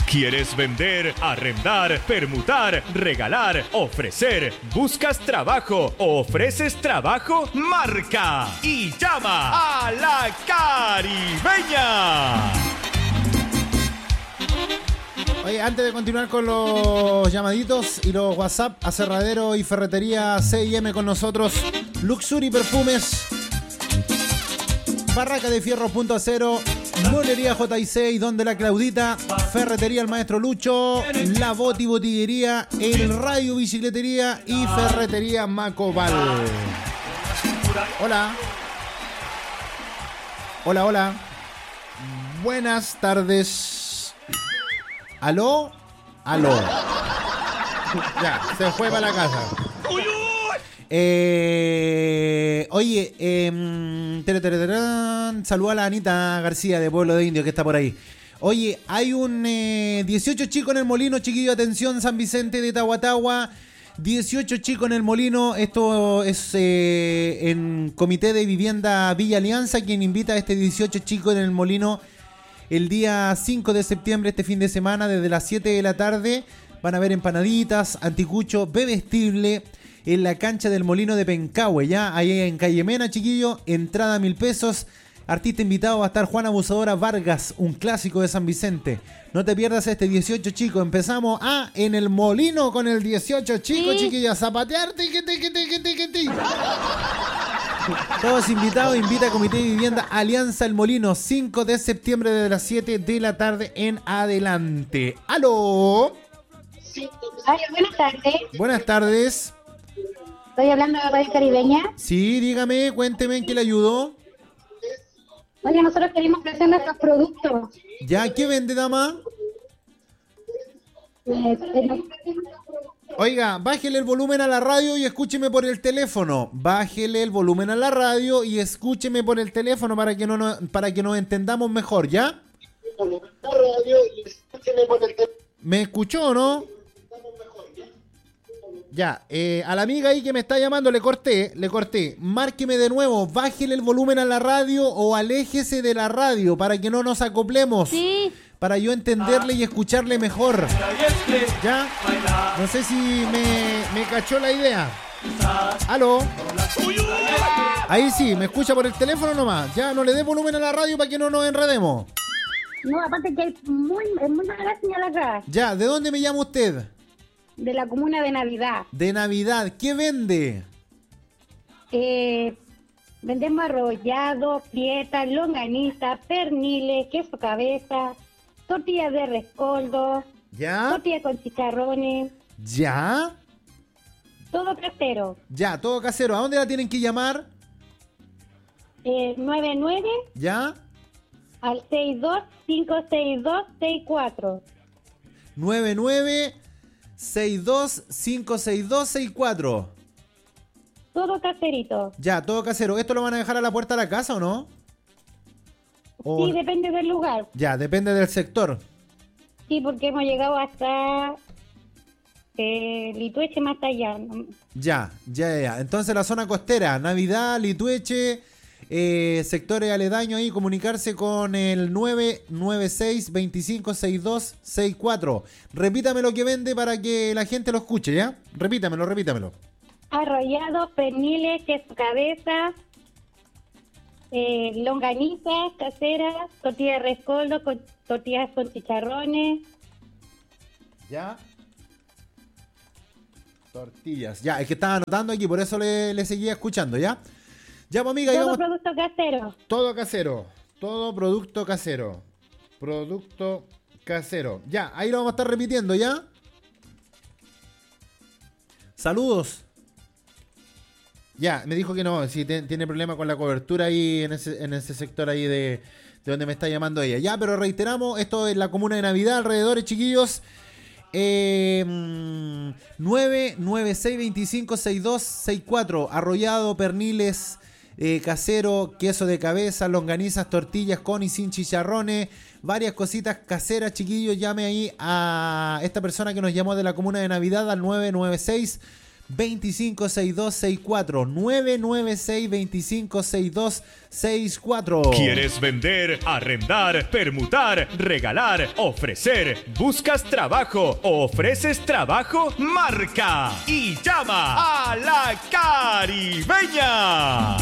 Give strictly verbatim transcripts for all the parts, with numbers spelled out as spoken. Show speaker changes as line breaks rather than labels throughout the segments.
¿Quieres vender, arrendar, permutar, regalar, ofrecer? ¿Buscas trabajo o ofreces trabajo? Marca y llama a La Caribeña.
Oye, antes de continuar con los llamaditos y los WhatsApp, Aserradero y Ferretería C y M con nosotros, Luxury Perfumes, Barraca de Fierro Punto Acero, Molería J y C y Donde la Claudita, Ferretería El Maestro Lucho, La Boti Botillería, El Radio Bicicletería y Ferretería Macobal. Hola. Hola, hola. Buenas tardes. ¿Aló? ¿Aló? Ya, se fue para la casa. Eh, oye, eh, saluda a la Anita García de Pueblo de Indio que está por ahí. Oye, hay un eh, dieciocho chicos en el molino, chiquillo, atención, San Vicente de Tahuatahua. dieciocho chicos en el molino. Esto es eh, en Comité de Vivienda Villa Alianza, quien invita a este dieciocho chicos en el molino el día cinco de septiembre, este fin de semana, desde las siete de la tarde. Van a haber empanaditas, anticucho, bebestible en la cancha del Molino de Pencahue, ya ahí en Calle Mena, chiquillo. Entrada mil pesos. Artista invitado va a estar Juana Abusadora Vargas, un clásico de San Vicente. No te pierdas este dieciocho, chicos. Empezamos a en el Molino con el dieciocho, chicos, sí. Chiquillos, a zapatear. Tiqui, tiqui, tiqui, tiqui, tiqui. Todos invitados, invita a Comité de Vivienda Alianza El Molino, cinco de septiembre desde las siete de la tarde en adelante. ¡Aló!
Sí. Hola, buenas tardes.
Buenas tardes.
Estoy hablando de Radio Caribeña.
Sí, dígame, cuénteme en qué le ayudó.
Oye, nosotros queremos ofrecer nuestros productos.
¿Ya? ¿Qué vende, dama?
Eh, pero...
Oiga, bájele el volumen a la radio y escúcheme por el teléfono. Bájele el volumen a la radio y escúcheme por el teléfono para que no, no para que nos entendamos mejor, ¿ya? ¿Me escuchó o no? Ya, eh, a la amiga ahí que me está llamando le corté, le corté. Márqueme de nuevo, bájele el volumen a la radio o aléjese de la radio para que no nos acoplemos.
Sí.
Para yo entenderle y escucharle mejor. ¿Ya? No sé si me, me cachó la idea. ¿Aló? Ahí sí, me escucha por el teléfono nomás. Ya, no le dé volumen a la radio para que no nos enredemos.
No, aparte que hay muy, es muy mala señal acá.
Ya, ¿de dónde me llama usted?
De la comuna de Navidad.
De Navidad, ¿qué vende?
Eh, vendemos arrollado, prietas, longaniza, perniles, queso cabeza, tortillas de rescoldo,
¿Ya?
tortillas con chicharrones.
¿Ya?
Todo casero.
Ya, todo casero. ¿A dónde la tienen que llamar?
Eh, nueve nueve
¿Ya?
al seis dos cinco seis dos seis cuatro.
nueve nueve seis dos cinco seis dos seis cuatro.
Todo caserito.
Ya, todo casero. ¿Esto lo van a dejar a la puerta de la casa o no? ¿O...
Sí, depende del lugar.
Ya, depende del sector.
Sí, porque hemos llegado hasta eh, Litueche más allá.
Ya, ya, ya. Entonces la zona costera, Navidad, Litueche, eh, sectores aledaños ahí, comunicarse con el nueve nueve seis dos cinco seis dos seis cuatro. Repítame lo que vende para que la gente lo escuche, ¿ya? Repítamelo, repítamelo.
Arrollados, perniles, queso cabeza, eh, longanizas caseras, tortillas de rescoldo, con, tortillas con chicharrones.
¿Ya? Tortillas. Ya, es que estaba anotando aquí, por eso le, le seguía escuchando, ¿ya? Ya, pues, amiga,
Todo
íbamos...
producto casero.
Todo casero. Todo producto casero. Producto casero. Ya, ahí lo vamos a estar repitiendo, ¿ya? Saludos. Ya, me dijo que no, si te, tiene problema con la cobertura ahí en ese, en ese sector ahí de, de donde me está llamando ella. Ya, pero reiteramos, esto es la comuna de Navidad, alrededores, chiquillos. Eh, nueve nueve seis dos cinco seis dos seis cuatro. Arrollado, perniles, eh, casero, queso de cabeza, longanizas, tortillas con y sin chicharrones, varias cositas caseras, chiquillos. Llame ahí a esta persona que nos llamó de la comuna de Navidad al nueve nueve seis veinticinco sesenta y dos sesenta y cuatro. nueve nueve seis, veinticinco sesenta y dos sesenta y cuatro.
¿Quieres vender, arrendar, permutar, regalar, ofrecer? ¿Buscas trabajo o ofreces trabajo? Marca y llama a la Caribeña.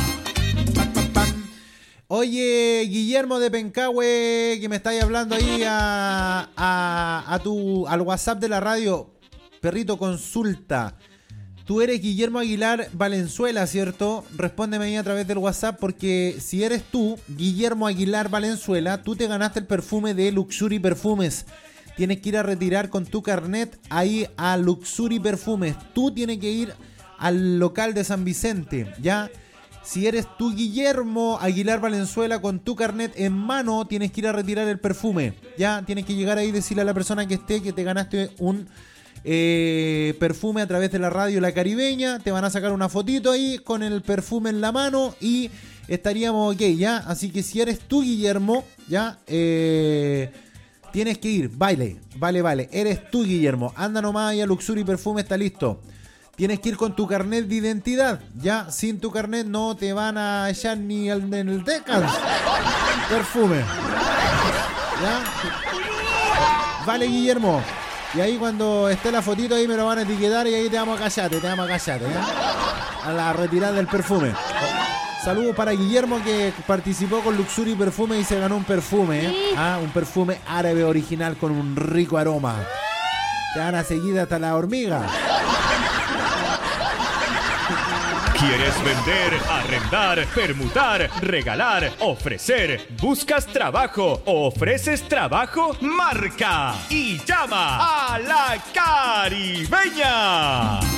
Oye, Guillermo de Pencahue, que me estáis hablando ahí a, a, a tu, al WhatsApp de la radio. Perrito, consulta. Tú eres Guillermo Aguilar Valenzuela, ¿cierto? Respóndeme ahí a través del WhatsApp, porque si eres tú, Guillermo Aguilar Valenzuela, tú te ganaste el perfume de Luxury Perfumes. Tienes que ir a retirar con tu carnet ahí a Luxury Perfumes. Tú tienes que ir al local de San Vicente, ¿ya? Si eres tú, Guillermo Aguilar Valenzuela, con tu carnet en mano, tienes que ir a retirar el perfume, ¿ya? Tienes que llegar ahí y decirle a la persona que esté que te ganaste un eh, perfume a través de la radio La Caribeña. Te van a sacar una fotito ahí con el perfume en la mano y estaríamos ok, ¿ya? Así que si eres tú, Guillermo, ¿ya? Eh, tienes que ir, vale, vale, vale. Eres tú, Guillermo. Anda nomás ahí a Luxury Perfume, está listo. Tienes que ir con tu carnet de identidad. Ya, sin tu carnet no te van a echar ni el, en el Decals. Perfume. ¿Ya? Vale, Guillermo. Y ahí cuando esté la fotito ahí me lo van a etiquetar y ahí te vamos a callarte, te vamos a callarte, ¿ya? A la retirada del perfume. Saludos para Guillermo, que participó con Luxury Perfume y se ganó un perfume, ¿eh? Ah, un perfume árabe original con un rico aroma. Te van a seguir hasta la hormiga.
¿Quieres vender, arrendar, permutar, regalar, ofrecer? ¿Buscas trabajo o ofreces trabajo? Marca y llama a la Caribeña.